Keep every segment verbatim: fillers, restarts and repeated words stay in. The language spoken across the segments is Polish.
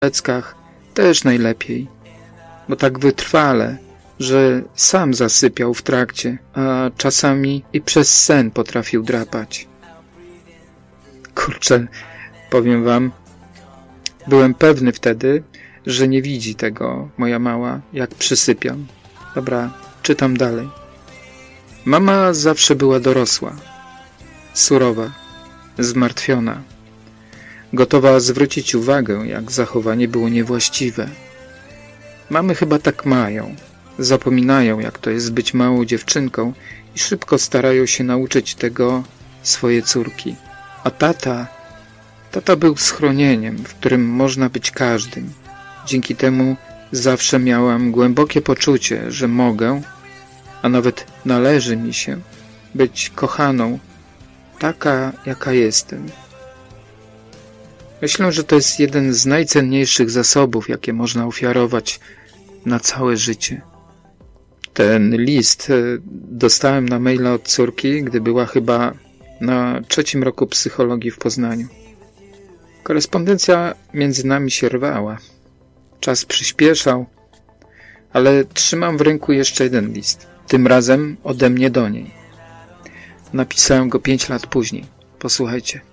pleckach też najlepiej, bo tak wytrwale, że sam zasypiał w trakcie, a czasami i przez sen potrafił drapać. Kurczę, powiem wam, byłem pewny wtedy, że nie widzi tego moja mała, jak przysypiam. Dobra, czytam dalej. Mama zawsze była dorosła, surowa, zmartwiona, gotowa zwrócić uwagę, jak zachowanie było niewłaściwe. Mamy chyba tak mają. Zapominają, jak to jest być małą dziewczynką i szybko starają się nauczyć tego swoje córki. A tata, tata był schronieniem, w którym można być każdym. Dzięki temu zawsze miałam głębokie poczucie, że mogę, a nawet należy mi się być kochaną, taka jaka jestem. Myślę, że to jest jeden z najcenniejszych zasobów, jakie można ofiarować na całe życie. Ten list dostałem na maila od córki, gdy była chyba na trzecim roku psychologii w Poznaniu. Korespondencja między nami się rwała. Czas przyspieszał, ale trzymam w ręku jeszcze jeden list. Tym razem ode mnie do niej. Napisałem go pięć lat później. Posłuchajcie.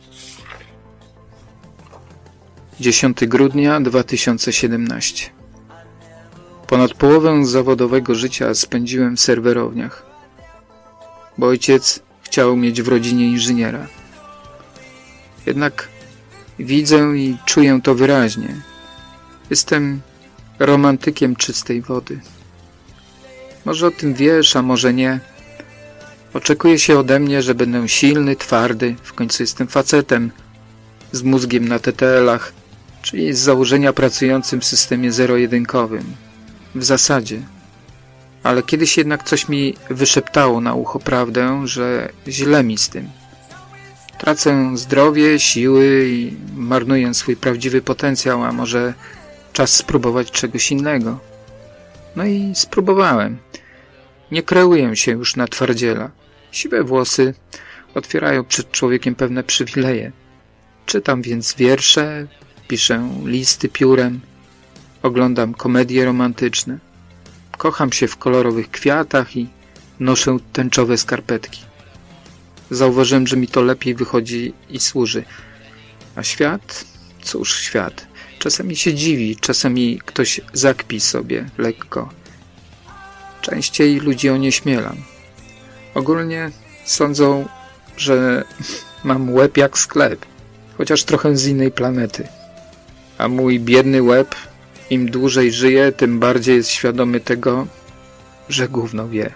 dziesiątego grudnia dwa tysiące siedemnastego. Ponad połowę zawodowego życia spędziłem w serwerowniach, bo ojciec chciał mieć w rodzinie inżyniera. Jednak widzę i czuję to wyraźnie. Jestem romantykiem czystej wody. Może o tym wiesz, a może nie. Oczekuje się ode mnie, że będę silny, twardy, w końcu jestem facetem, z mózgiem na T T L-ach, czyli z założenia pracującym w systemie zero-jedynkowym. W zasadzie. Ale kiedyś jednak coś mi wyszeptało na ucho prawdę, że źle mi z tym. Tracę zdrowie, siły i marnuję swój prawdziwy potencjał, a może czas spróbować czegoś innego. No i spróbowałem. Nie kreuję się już na twardziela. Siwe włosy otwierają przed człowiekiem pewne przywileje. Czytam więc wiersze, piszę listy piórem, oglądam komedie romantyczne. Kocham się w kolorowych kwiatach i noszę tęczowe skarpetki. Zauważyłem, że mi to lepiej wychodzi i służy. A świat? Cóż świat? Czasami się dziwi, czasami ktoś zakpi sobie lekko. Częściej ludzi onieśmielam. Ogólnie sądzą, że mam łeb jak sklep, chociaż trochę z innej planety. A mój biedny łeb, im dłużej żyje, tym bardziej jest świadomy tego, że gówno wie.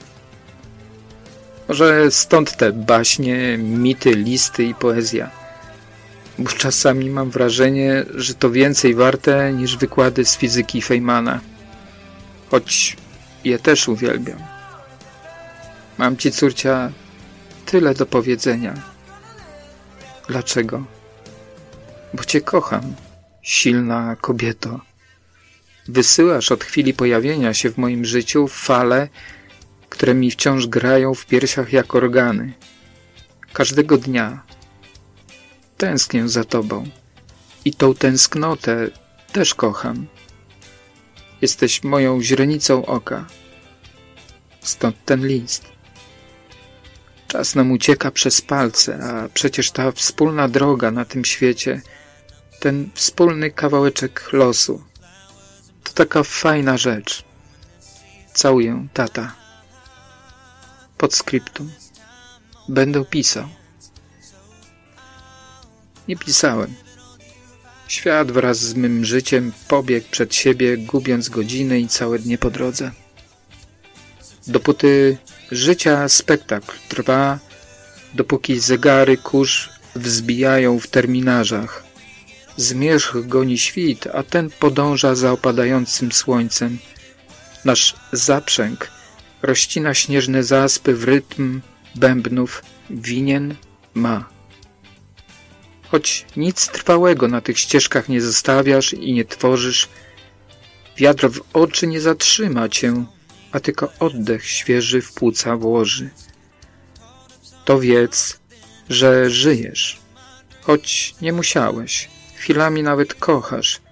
Może stąd te baśnie, mity, listy i poezja. Bo czasami mam wrażenie, że to więcej warte niż wykłady z fizyki Feynmana. Choć je też uwielbiam. Mam ci, córcia, tyle do powiedzenia. Dlaczego? Bo cię kocham, silna kobieto. Wysyłasz od chwili pojawienia się w moim życiu fale, które mi wciąż grają w piersiach jak organy. Każdego dnia tęsknię za tobą i tą tęsknotę też kocham. Jesteś moją źrenicą oka. Stąd ten list. Czas nam ucieka przez palce, a przecież ta wspólna droga na tym świecie, ten wspólny kawałeczek losu, to taka fajna rzecz. Całuję, tata. Podscriptum. Będę pisał. Nie pisałem. Świat wraz z mym życiem pobiegł przed siebie, gubiąc godziny i całe dnie po drodze. Dopóty życia spektakl trwa, dopóki zegary kurz wzbijają w terminarzach. Zmierzch goni świt, a ten podąża za opadającym słońcem. Nasz zaprzęg rozcina śnieżne zaspy w rytm bębnów winien ma. Choć nic trwałego na tych ścieżkach nie zostawiasz i nie tworzysz, wiatr w oczy nie zatrzyma cię, a tylko oddech świeży w płuca włoży. To wiedz, że żyjesz, choć nie musiałeś. chwilami nawet kochasz.